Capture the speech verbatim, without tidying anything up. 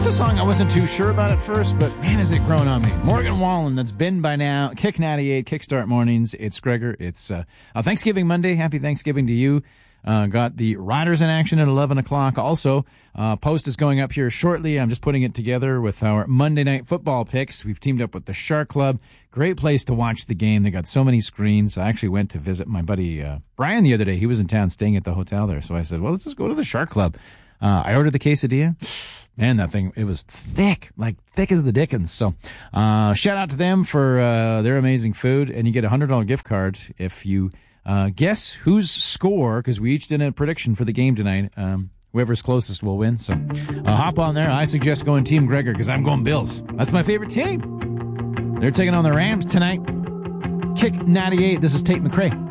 It's a song I wasn't too sure about at first, but man, is it growing on me. Morgan Wallen, that's been by now. Kick ninety-eight, Kickstart Mornings. It's Gregor. It's uh, uh, Thanksgiving Monday. Happy Thanksgiving to you. Uh, got the Riders in action at eleven o'clock. Also, uh, post is going up here shortly. I'm just putting it together with our Monday Night Football picks. We've teamed up with the Shark Club. Great place to watch the game. They got so many screens. I actually went to visit my buddy uh, Brian the other day. He was in town staying at the hotel there. So I said, well, let's just go to the Shark Club. Uh, I ordered the quesadilla. Man, that thing, it was thick, like thick as the dickens. So uh, shout out to them for uh, their amazing food. And you get a one hundred dollars gift card if you Uh, guess whose score, because we each did a prediction for the game tonight. Um, whoever's closest will win. So uh, hop on there. I suggest going Team Gregor because I'm going Bills. That's my favorite team. They're taking on the Rams tonight. Kick ninety-eight. This is Tate McRae.